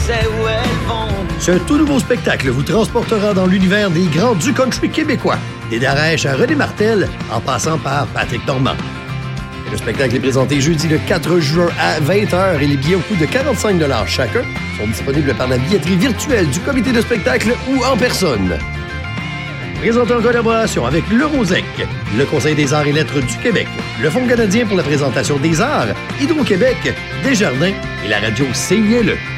sais où elles vont. Ce tout nouveau spectacle vous transportera dans l'univers des grands du country québécois. Des Darèches à René Martel, en passant par Patrick Normand. Le spectacle est présenté jeudi le 4 juin à 20h et les billets au coût de 45 $ chacun sont disponibles par la billetterie virtuelle du comité de spectacle ou en personne. Présenté en collaboration avec le Rosec, le Conseil des arts et lettres du Québec, le Fonds canadien pour la présentation des arts, Hydro-Québec, Desjardins et la radio CILE.